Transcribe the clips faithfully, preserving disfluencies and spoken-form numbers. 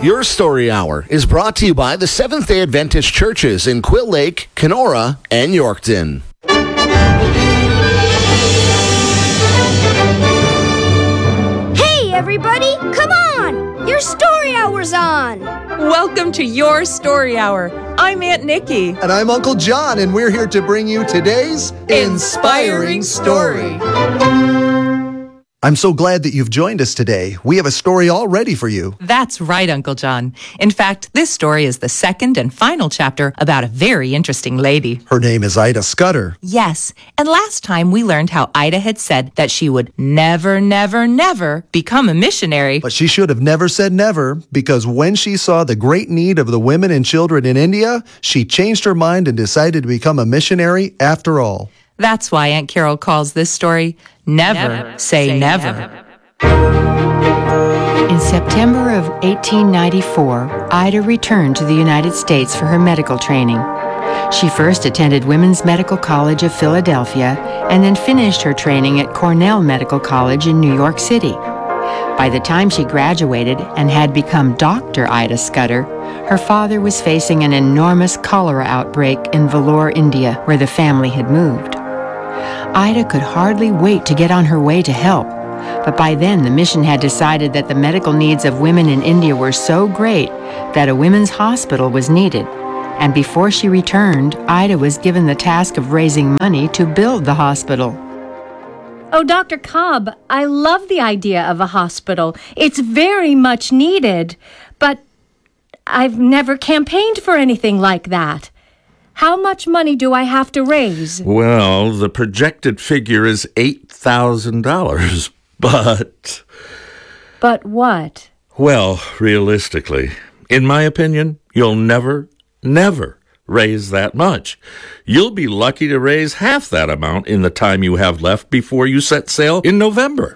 Your Story Hour is brought to you by the Seventh-day Adventist churches in Quill Lake, Kenora, and Yorkton. Hey, everybody, come on! Your Story Hour's on! Welcome to Your Story Hour. I'm Aunt Nikki. And I'm Uncle John, and we're here to bring you today's Inspiring, Inspiring Story. I'm so glad that you've joined us today. We have a story all ready for you. That's right, Uncle John. In fact, this story is the second and final chapter about a very interesting lady. Her name is Ida Scudder. Yes, and last time we learned how Ida had said that she would never, never, never become a missionary. But she should have never said never, because when she saw the great need of the women and children in India, she changed her mind and decided to become a missionary after all. That's why Aunt Carol calls this story Never, never Say, say never. never. In September of eighteen ninety-four, Ida returned to the United States for her medical training. She first attended Women's Medical College of Philadelphia and then finished her training at Cornell Medical College in New York City. By the time she graduated and had become Doctor Ida Scudder, her father was facing an enormous cholera outbreak in Vellore, India, where the family had moved. Ida could hardly wait to get on her way to help, but by then the mission had decided that the medical needs of women in India were so great that a women's hospital was needed. And before she returned, Ida was given the task of raising money to build the hospital. Oh, Doctor Cobb, I love the idea of a hospital. It's very much needed, but I've never campaigned for anything like that. How much money do I have to raise? Well, the projected figure is eight thousand dollars, but... But what? Well, realistically, in my opinion, you'll never, never raise that much. You'll be lucky to raise half that amount in the time you have left before you set sail in November.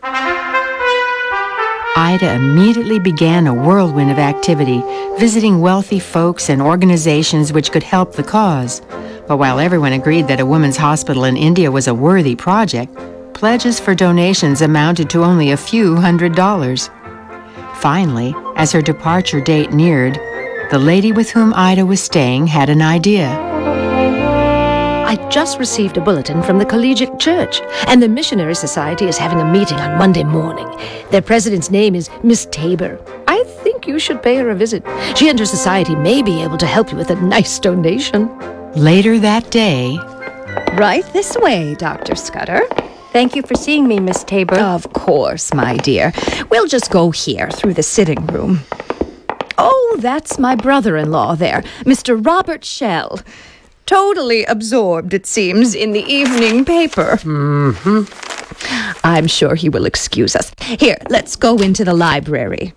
Ida immediately began a whirlwind of activity, visiting wealthy folks and organizations which could help the cause. But while everyone agreed that a women's hospital in India was a worthy project, pledges for donations amounted to only a few hundred dollars. Finally, as her departure date neared, the lady with whom Ida was staying had an idea. I just received a bulletin from the Collegiate Church, and the Missionary Society is having a meeting on Monday morning. Their president's name is Miss Tabor. I think you should pay her a visit. She and her society may be able to help you with a nice donation. Later that day... Right this way, Doctor Scudder. Thank you for seeing me, Miss Tabor. Of course, my dear. We'll just go here through the sitting room. Oh, that's my brother-in-law there, Mister Robert Shell. Totally absorbed, it seems, in the evening paper. Mm-hmm. I'm sure he will excuse us. Here, let's go into the library.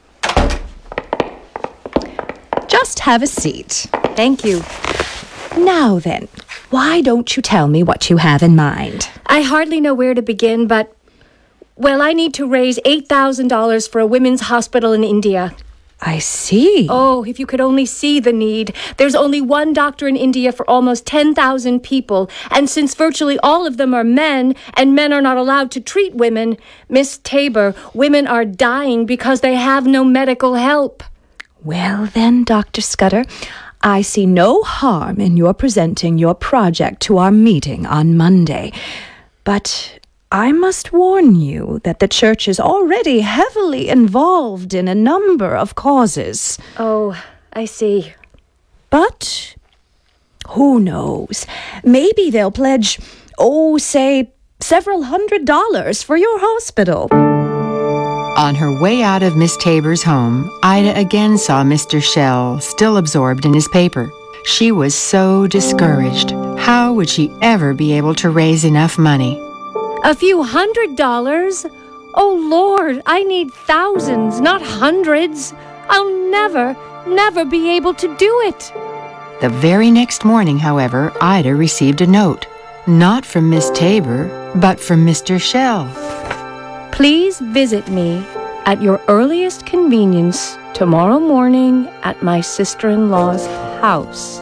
Just have a seat. Thank you. Now then, why don't you tell me what you have in mind? I hardly know where to begin, but... Well, I need to raise eight thousand dollars for a women's hospital in India. I see. Oh, if you could only see the need. There's only one doctor in India for almost ten thousand people, and since virtually all of them are men, and men are not allowed to treat women, Miss Tabor, women are dying because they have no medical help. Well then, Doctor Scudder, I see no harm in your presenting your project to our meeting on Monday. But I must warn you that the church is already heavily involved in a number of causes. Oh, I see. But who knows? Maybe they'll pledge, oh, say, several hundred dollars for your hospital. On her way out of Miss Tabor's home, Ida again saw Mister Shell, still absorbed in his paper. She was so discouraged. How would she ever be able to raise enough money? A few hundred dollars? Oh, Lord, I need thousands, not hundreds. I'll never, never be able to do it. The very next morning, however, Ida received a note. Not from Miss Tabor, but from Mister Shell. Please visit me at your earliest convenience tomorrow morning at my sister-in-law's house.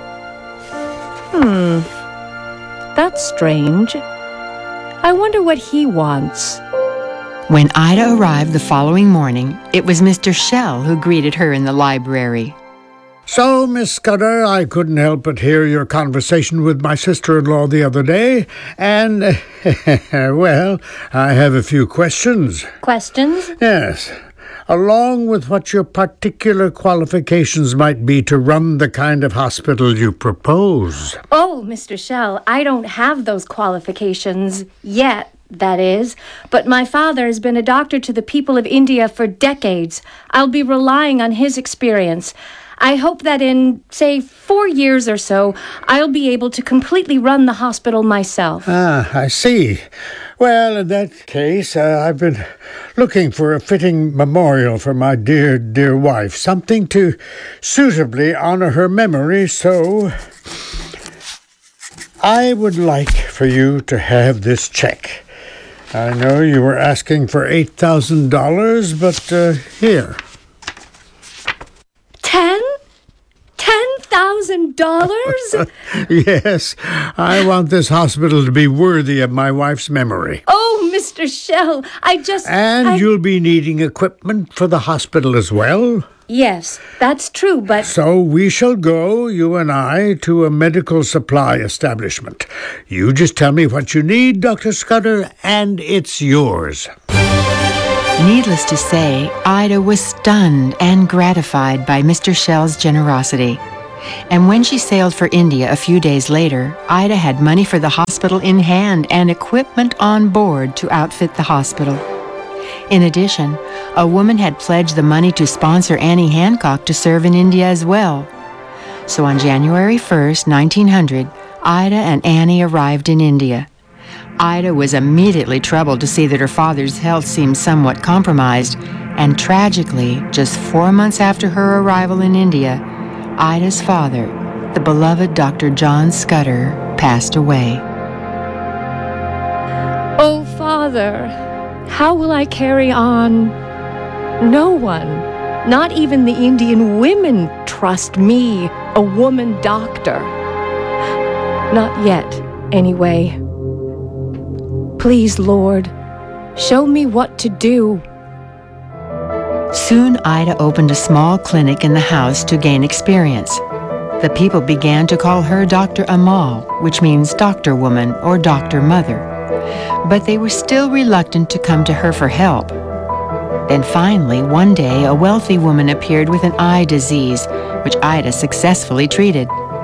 Hmm, that's strange. I wonder what he wants. When Ida arrived the following morning, it was Mister Shell who greeted her in the library. So, Miss Scudder, I couldn't help but hear your conversation with my sister-in-law the other day, and, well, I have a few questions. Questions? Yes. Along with what your particular qualifications might be to run the kind of hospital you propose. Oh, Mister Shell, I don't have those qualifications yet, that is. But my father has been a doctor to the people of India for decades. I'll be relying on his experience. I hope that in, say, four years or so, I'll be able to completely run the hospital myself. Ah, I see. Well, in that case, uh, I've been looking for a fitting memorial for my dear, dear wife. Something to suitably honor her memory, so I would like for you to have this check. I know you were asking for eight thousand dollars, but uh, here. Ten? Ten thousand dollars? Yes, I want this hospital to be worthy of my wife's memory. Oh, Mister Shell, I just... And I... you'll be needing equipment for the hospital as well? Yes, that's true, but... So we shall go, you and I, to a medical supply establishment. You just tell me what you need, Doctor Scudder, and it's yours. Needless to say, Ida was stunned and gratified by Mister Shell's generosity. And when she sailed for India a few days later, Ida had money for the hospital in hand and equipment on board to outfit the hospital. In addition, a woman had pledged the money to sponsor Annie Hancock to serve in India as well. So on January first, nineteen hundred, Ida and Annie arrived in India. Ida was immediately troubled to see that her father's health seemed somewhat compromised, and tragically, just four months after her arrival in India, Ida's father, the beloved Doctor John Scudder, passed away. Oh, Father, how will I carry on? No one, not even the Indian women, trust me, a woman doctor. Not yet, anyway. Please, Lord, show me what to do. Soon Ida opened a small clinic in the house to gain experience. The people began to call her Doctor Amal, which means doctor woman or doctor mother. But they were still reluctant to come to her for help. Then finally, one day, a wealthy woman appeared with an eye disease, which Ida successfully treated.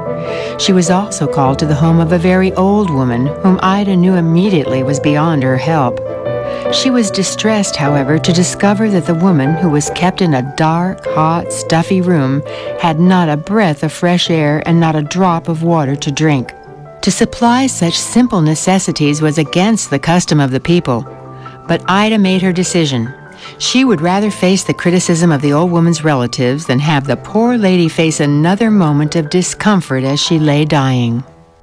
She was also called to the home of a very old woman, whom Ida knew immediately was beyond her help. She was distressed, however, to discover that the woman, who was kept in a dark, hot, stuffy room, had not a breath of fresh air and not a drop of water to drink. To supply such simple necessities was against the custom of the people. But Ida made her decision. She would rather face the criticism of the old woman's relatives than have the poor lady face another moment of discomfort as she lay dying.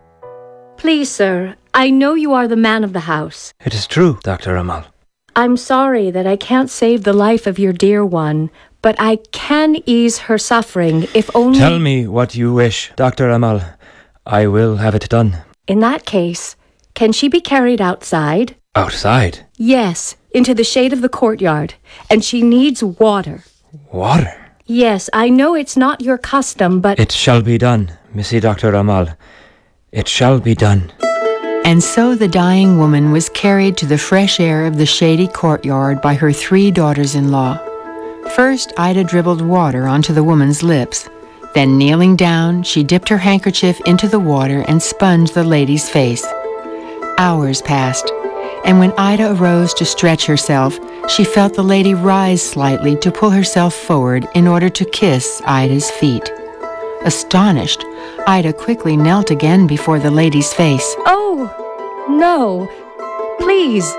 Please, sir, I know you are the man of the house. It is true, Doctor Amal. I'm sorry that I can't save the life of your dear one, but I can ease her suffering if only... Tell me what you wish, Doctor Amal. I will have it done. In that case, can she be carried outside? Outside? Yes, into the shade of the courtyard. And she needs water. Water? Yes, I know it's not your custom, but... It shall be done, Missy Doctor Amal. It shall be done. And so the dying woman was carried to the fresh air of the shady courtyard by her three daughters-in-law. First, Ida dribbled water onto the woman's lips. Then, kneeling down, she dipped her handkerchief into the water and sponged the lady's face. Hours passed, and when Ida arose to stretch herself, she felt the lady rise slightly to pull herself forward in order to kiss Ida's feet. Astonished, Ida quickly knelt again before the lady's face. Oh, no. Please,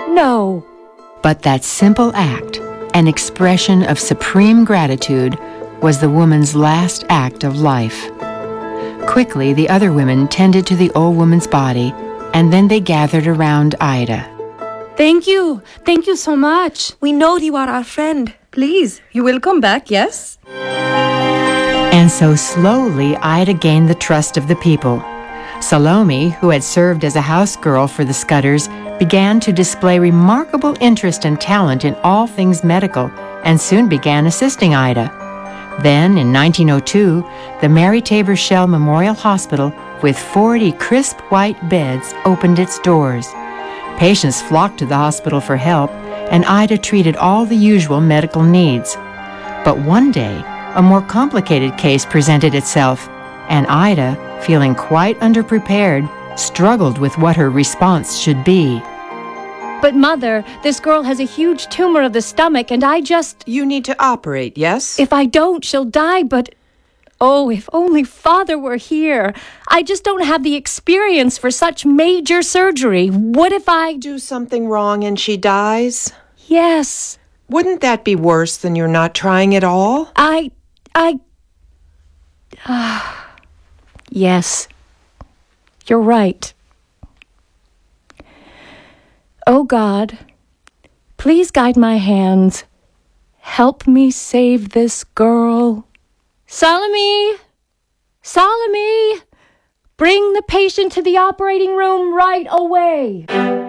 no. But that simple act, an expression of supreme gratitude, was the woman's last act of life. Quickly, the other women tended to the old woman's body, and then they gathered around Ida. Thank you. Thank you so much. We know you are our friend. Please, you will come back, yes? And so slowly, Ida gained the trust of the people. Salome, who had served as a house girl for the Scudders, began to display remarkable interest and talent in all things medical and soon began assisting Ida. Then, in nineteen oh two, the Mary Tabor Shell Memorial Hospital, with forty crisp white beds, opened its doors. Patients flocked to the hospital for help, and Ida treated all the usual medical needs. But one day, a more complicated case presented itself, and Ida, feeling quite underprepared, struggled with what her response should be. But Mother, this girl has a huge tumor of the stomach and I just... You need to operate, yes? If I don't, she'll die, but... Oh, if only Father were here. I just don't have the experience for such major surgery. What if I... Do something wrong and she dies? Yes. Wouldn't that be worse than you're not trying at all? I... I... Uh, yes. You're right. Oh God, please guide my hands. Help me save this girl. Salome! Salome! Bring the patient to the operating room right away.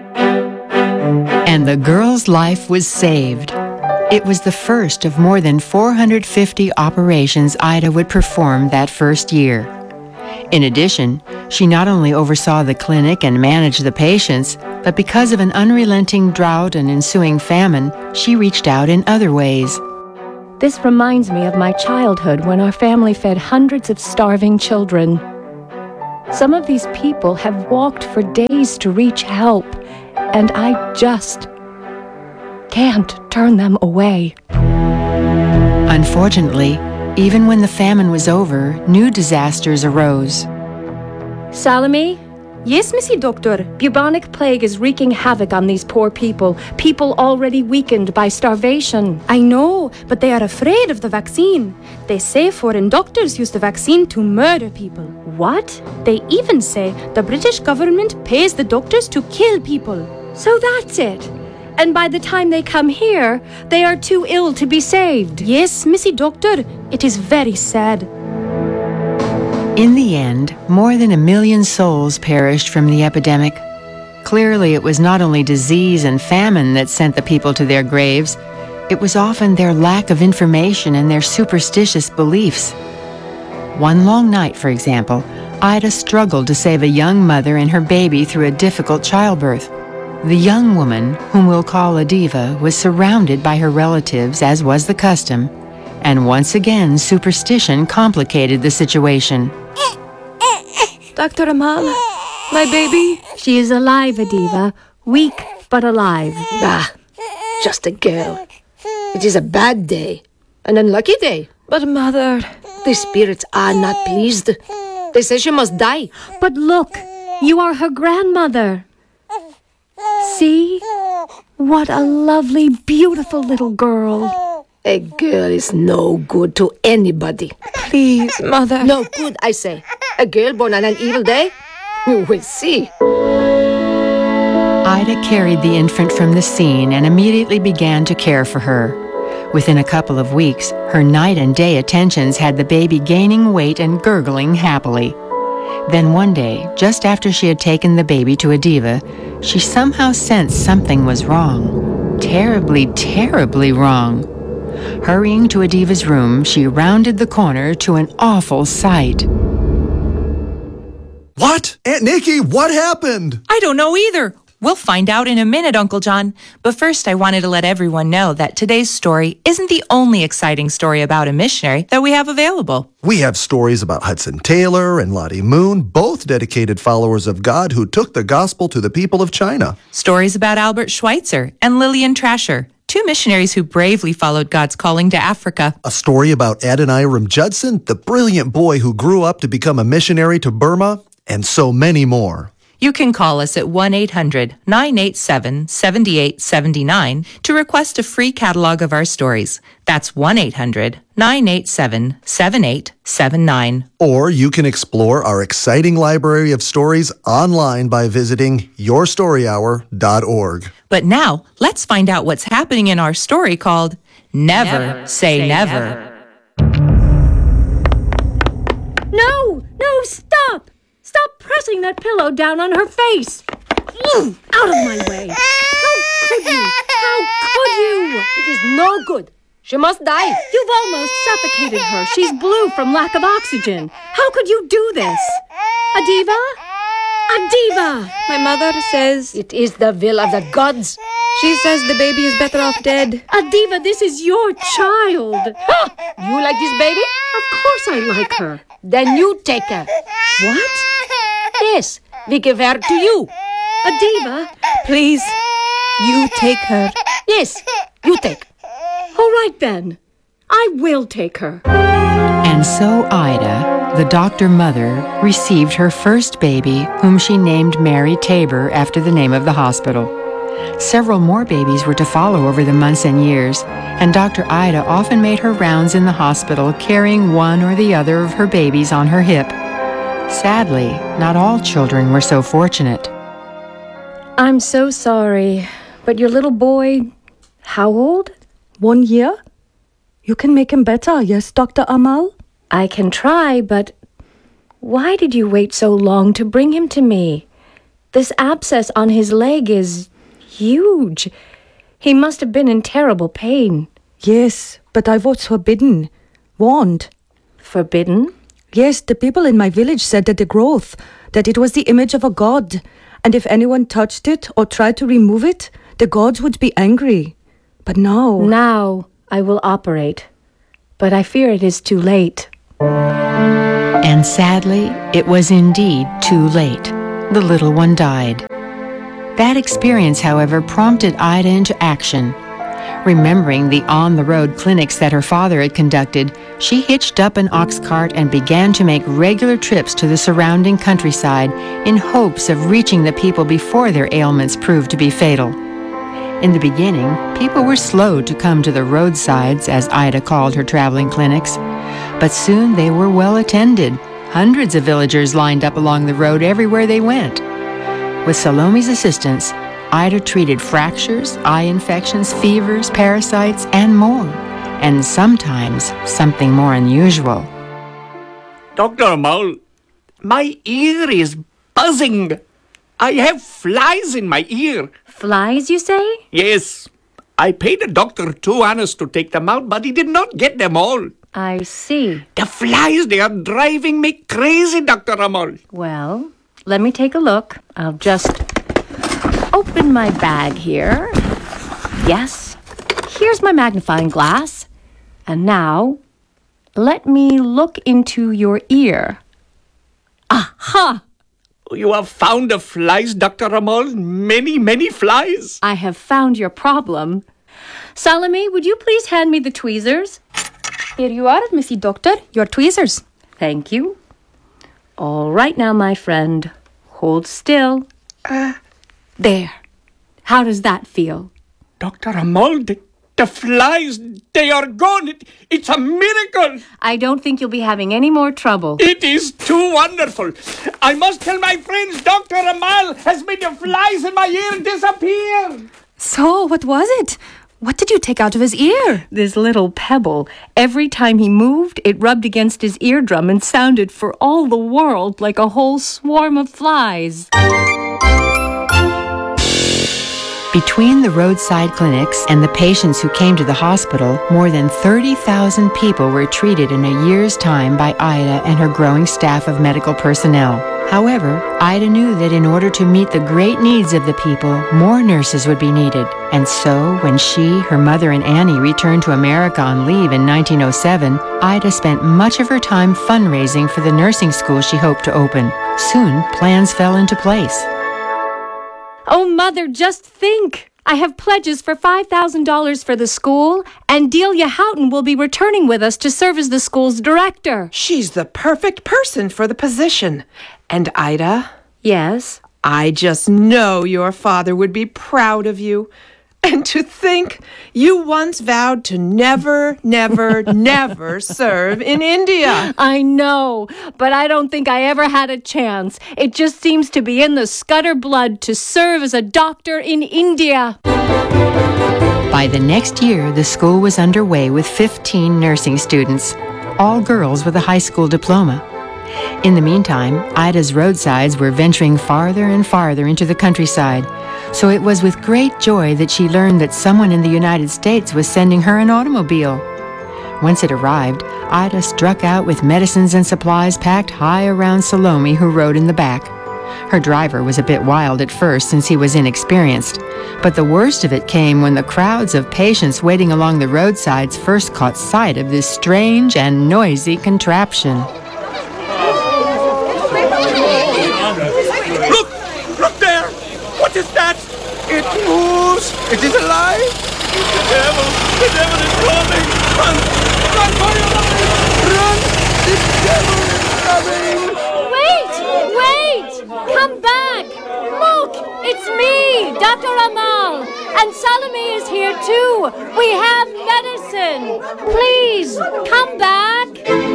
And the girl's life was saved. It was the first of more than four hundred fifty operations Ida would perform that first year. In addition, she not only oversaw the clinic and managed the patients, but because of an unrelenting drought and ensuing famine, she reached out in other ways. This reminds me of my childhood when our family fed hundreds of starving children. Some of these people have walked for days to reach help, and I just can't turn them away. Unfortunately, even when the famine was over, new disasters arose. Salome? Yes, Missy Doctor. Bubonic plague is wreaking havoc on these poor people, people already weakened by starvation. I know, but they are afraid of the vaccine. They say foreign doctors use the vaccine to murder people. What? They even say the British government pays the doctors to kill people. So that's it. And by the time they come here, they are too ill to be saved. Yes, Missy Doctor. It is very sad. In the end, more than a million souls perished from the epidemic. Clearly, it was not only disease and famine that sent the people to their graves. It was often their lack of information and their superstitious beliefs. One long night, for example, Ida struggled to save a young mother and her baby through a difficult childbirth. The young woman, whom we'll call Adiva, was surrounded by her relatives, as was the custom, and once again superstition complicated the situation. Doctor Amal, my baby? She is alive, Adiva. Weak, but alive. Bah, just a girl. It is a bad day, an unlucky day. But Mother... The spirits are not pleased. They say she must die. But look, you are her grandmother. See? What a lovely, beautiful little girl. A girl is no good to anybody. Please, Mother. No good, I say. A girl born on an evil day? You will see. Ida carried the infant from the scene and immediately began to care for her. Within a couple of weeks, her night and day attentions had the baby gaining weight and gurgling happily. Then one day, just after she had taken the baby to Adiva, she somehow sensed something was wrong. Terribly, terribly wrong. Hurrying to Adiva's room, she rounded the corner to an awful sight. What? Aunt Nikki, what happened? I don't know either. We'll find out in a minute, Uncle John. But first, I wanted to let everyone know that today's story isn't the only exciting story about a missionary that we have available. We have stories about Hudson Taylor and Lottie Moon, both dedicated followers of God who took the gospel to the people of China. Stories about Albert Schweitzer and Lillian Trasher, two missionaries who bravely followed God's calling to Africa. A story about Adoniram Judson, the brilliant boy who grew up to become a missionary to Burma, and so many more. You can call us at one eight hundred nine eight seven seven eight seven nine to request a free catalog of our stories. That's one eight hundred nine eight seven seven eight seven nine. Or you can explore our exciting library of stories online by visiting your story hour dot org. But now, let's find out what's happening in our story called Never, never Say, say never. never. No! No, stop! Stop pressing pressing that pillow down on her face. Move out of my way. How could you? How could you? It is no good. She must die. You've almost suffocated her. She's blue from lack of oxygen. How could you do this? Adiva? Adiva! My mother says it is the will of the gods. She says the baby is better off dead. Adiva, this is your child. Ha! You like this baby? Of course I like her. Then you take her. What? Yes, we give her to you. Adiva? Please, you take her. Yes, you take. All right then. I will take her. And so Ida, the doctor mother, received her first baby, whom she named Mary Tabor after the name of the hospital. Several more babies were to follow over the months and years, and Doctor Ida often made her rounds in the hospital carrying one or the other of her babies on her hip. Sadly, not all children were so fortunate. I'm so sorry, but your little boy, how old? One year? You can make him better, yes, Doctor Amal? I can try, but why did you wait so long to bring him to me? This abscess on his leg is huge. He must have been in terrible pain. Yes, but I was forbidden. Warned. Forbidden? Yes, the people in my village said that the growth, that it was the image of a god, and if anyone touched it or tried to remove it, the gods would be angry. But now... Now I will operate, but I fear it is too late. And sadly, it was indeed too late. The little one died. That experience, however, prompted Ida into action. Remembering the on-the-road clinics that her father had conducted, she hitched up an ox cart and began to make regular trips to the surrounding countryside in hopes of reaching the people before their ailments proved to be fatal. In the beginning, people were slow to come to the roadsides, as Ida called her traveling clinics, but soon they were well attended. Hundreds of villagers lined up along the road everywhere they went. With Salome's assistance, Ida treated fractures, eye infections, fevers, parasites, and more, and sometimes something more unusual. Doctor Amal, my ear is buzzing. I have flies in my ear. Flies, you say? Yes. I paid the doctor two annas to take them out, but he did not get them all. I see. The flies, they are driving me crazy, Doctor Amal. Well, let me take a look. I'll just open my bag here. Yes. Here's my magnifying glass. And now, let me look into your ear. Aha! You have found the flies, Doctor Amal? Many, many flies. I have found your problem. Salome, would you please hand me the tweezers? Here you are, Missy Doctor. Your tweezers. Thank you. All right now, my friend. Hold still. Uh, there. How does that feel? Doctor Amal, the, the flies, they are gone. It, it's a miracle. I don't think you'll be having any more trouble. It is too wonderful. I must tell my friends Doctor Amal has made the flies in my ear disappear. So, what was it? What did you take out of his ear? This little pebble. Every time he moved, it rubbed against his eardrum and sounded for all the world like a whole swarm of flies. Between the roadside clinics and the patients who came to the hospital, more than thirty thousand people were treated in a year's time by Ida and her growing staff of medical personnel. However, Ida knew that in order to meet the great needs of the people, more nurses would be needed. And so, when she, her mother, and Annie returned to America on leave in nineteen oh seven, Ida spent much of her time fundraising for the nursing school she hoped to open. Soon, plans fell into place. Oh, Mother, just think! I have pledges for five thousand dollars for the school, and Delia Houghton will be returning with us to serve as the school's director. She's the perfect person for the position. And Ida? Yes? I just know your father would be proud of you. And to think you once vowed to never, never, never serve in India. I know, but I don't think I ever had a chance. It just seems to be in the Scudder blood to serve as a doctor in India. By the next year, the school was underway with fifteen nursing students, all girls with a high school diploma. In the meantime, Ida's roadsides were venturing farther and farther into the countryside, so it was with great joy that she learned that someone in the United States was sending her an automobile. Once it arrived, Ida struck out with medicines and supplies packed high around Salome, who rode in the back. Her driver was a bit wild at first since he was inexperienced, but the worst of it came when the crowds of patients waiting along the roadsides first caught sight of this strange and noisy contraption. Look! Look there! What is that? It moves! It is alive! The devil! The devil is coming! Run! Run for your life! Run! The devil is coming! Wait! Wait! Come back! Look! It's me, Doctor Amal! And Salome is here too! We have medicine! Please, come back!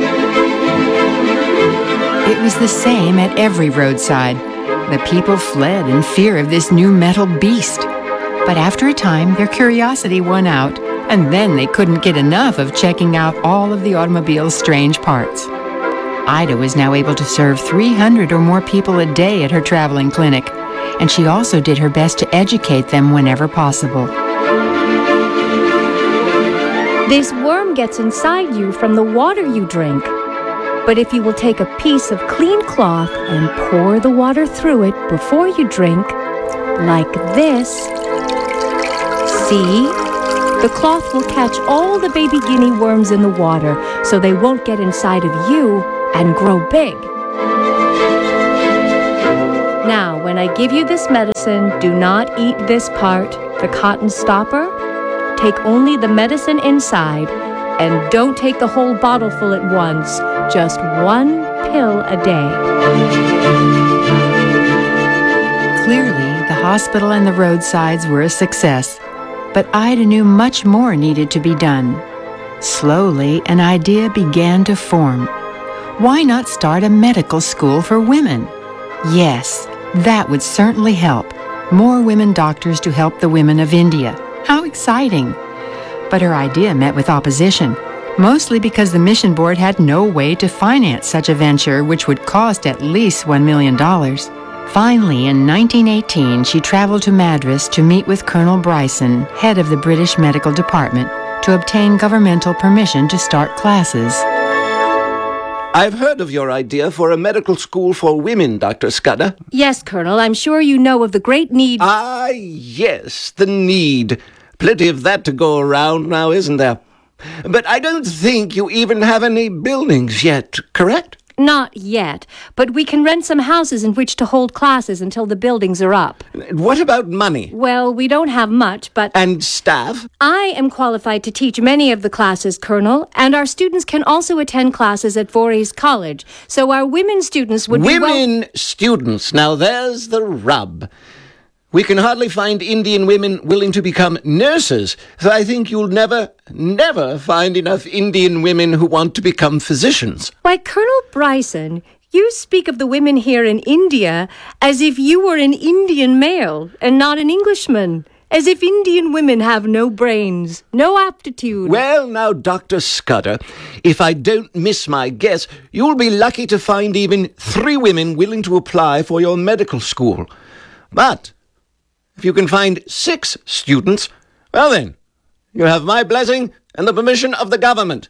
It was the same at every roadside. The people fled in fear of this new metal beast. But after a time, their curiosity won out, and then they couldn't get enough of checking out all of the automobile's strange parts. Ida was now able to serve three hundred or more people a day at her traveling clinic, and she also did her best to educate them whenever possible. This worm gets inside you from the water you drink. But if you will take a piece of clean cloth and pour the water through it before you drink, like this, see? The cloth will catch all the baby guinea worms in the water so they won't get inside of you and grow big. Now, when I give you this medicine, do not eat this part, the cotton stopper. Take only the medicine inside, and don't take the whole bottle full at once, just one pill a day. Clearly, the hospital and the roadsides were a success, but Ida knew much more needed to be done. Slowly, an idea began to form. Why not start a medical school for women? Yes, that would certainly help. More women doctors to help the women of India. How exciting! But her idea met with opposition, mostly because the mission board had no way to finance such a venture, which would cost at least one million dollars. Finally, in nineteen eighteen, she traveled to Madras to meet with Colonel Bryson, head of the British Medical Department, to obtain governmental permission to start classes. I've heard of your idea for a medical school for women, Doctor Scudder. Yes, Colonel, I'm sure you know of the great need... Ah, yes, the need. Plenty of that to go around now, isn't there? But I don't think you even have any buildings yet, correct? Not yet, but we can rent some houses in which to hold classes until the buildings are up. What about money? Well, we don't have much, but... And staff? I am qualified to teach many of the classes, Colonel, and our students can also attend classes at Voorhees College, so our women students would women be... Women well- students, now there's the rub. We can hardly find Indian women willing to become nurses, so I think you'll never, never find enough Indian women who want to become physicians. Why, Colonel Bryson, you speak of the women here in India as if you were an Indian male and not an Englishman. As if Indian women have no brains, no aptitude. Well, now, Doctor Scudder, if I don't miss my guess, you'll be lucky to find even three women willing to apply for your medical school. But if you can find six students, well then, you have my blessing and the permission of the government.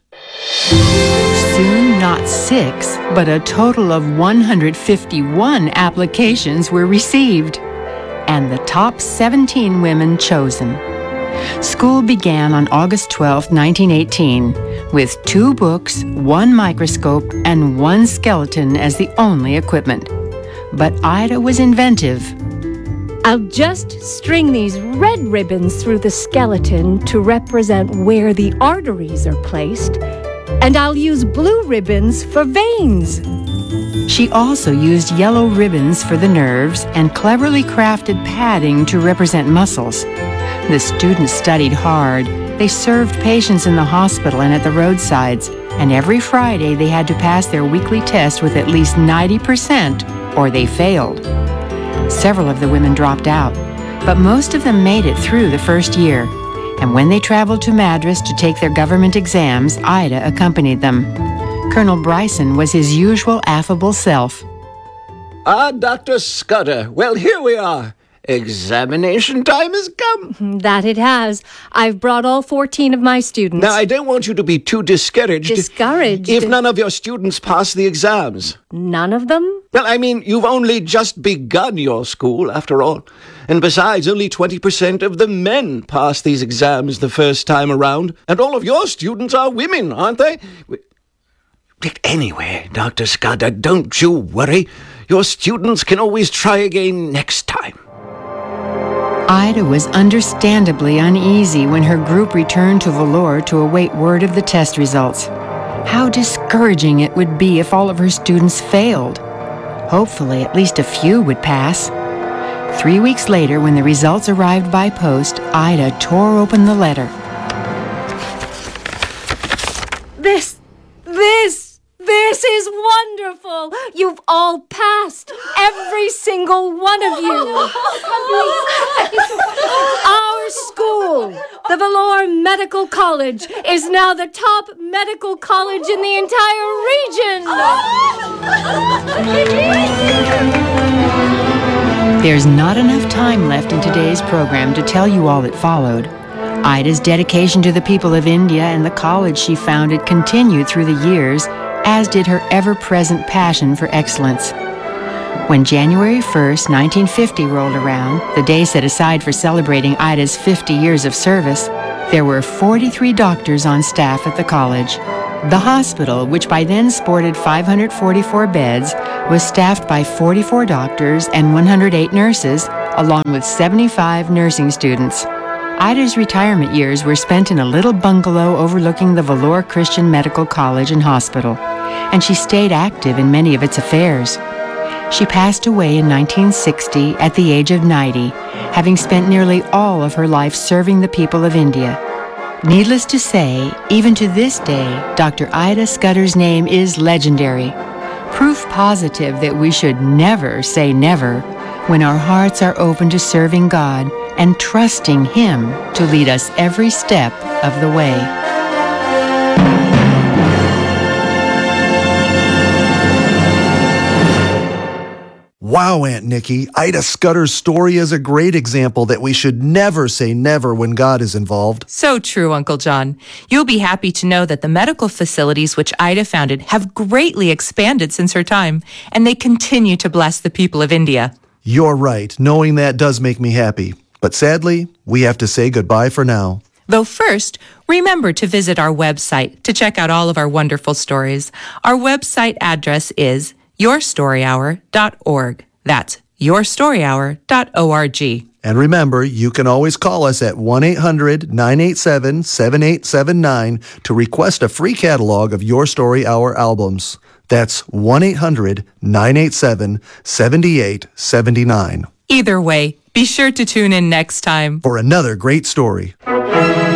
Soon, not six, but a total of one hundred fifty-one applications were received, and the top seventeen women chosen. School began on August twelfth, nineteen eighteen, with two books, one microscope, and one skeleton as the only equipment. But Ida was inventive. I'll just string these red ribbons through the skeleton to represent where the arteries are placed, and I'll use blue ribbons for veins. She also used yellow ribbons for the nerves and cleverly crafted padding to represent muscles. The students studied hard. They served patients in the hospital and at the roadsides, and every Friday they had to pass their weekly test with at least ninety percent, or they failed. Several of the women dropped out, but most of them made it through the first year. And when they traveled to Madras to take their government exams, Ida accompanied them. Colonel Bryson was his usual affable self. Ah, Doctor Scudder. Well, here we are. Examination time has come. That it has. I've brought all fourteen of my students. Now, I don't want you to be too discouraged. Discouraged? If none of your students pass the exams. None of them? Well, I mean, you've only just begun your school, after all. And besides, only twenty percent of the men pass these exams the first time around. And all of your students are women, aren't they? Anyway, Doctor Scudder, don't you worry. Your students can always try again next time. Ida was understandably uneasy when her group returned to Vellore to await word of the test results. How discouraging it would be if all of her students failed. Hopefully, at least a few would pass. Three weeks later, when the results arrived by post, Ida tore open the letter. This, this, this is wonderful! You've all passed! Every single one of you! Our school, the Vellore Medical College, is now the top medical college in the entire region! There's not enough time left in today's program to tell you all that followed. Ida's dedication to the people of India and the college she founded continued through the years, as did her ever-present passion for excellence. When January first, nineteen fifty rolled around, the day set aside for celebrating Ida's fifty years of service, there were forty-three doctors on staff at the college. The hospital, which by then sported five hundred forty-four beds, was staffed by forty-four doctors and one hundred eight nurses, along with seventy-five nursing students. Ida's retirement years were spent in a little bungalow overlooking the Vellore Christian Medical College and Hospital, and she stayed active in many of its affairs. She passed away in nineteen sixty at the age of ninety, having spent nearly all of her life serving the people of India. Needless to say, even to this day, Doctor Ida Scudder's name is legendary, proof positive that we should never say never when our hearts are open to serving God and trusting Him to lead us every step of the way. Wow, Aunt Nikki, Ida Scudder's story is a great example that we should never say never when God is involved. So true, Uncle John. You'll be happy to know that the medical facilities which Ida founded have greatly expanded since her time, and they continue to bless the people of India. You're right. Knowing that does make me happy. But sadly, we have to say goodbye for now. Though first, remember to visit our website to check out all of our wonderful stories. Our website address is your story hour dot org. That's your story hour dot org. And remember, you can always call us at one eight hundred nine eight seven seven eight seven nine to request a free catalog of Your Story Hour albums. That's one eight hundred nine eight seven seven eight seven nine. Either way, be sure to tune in next time for another great story.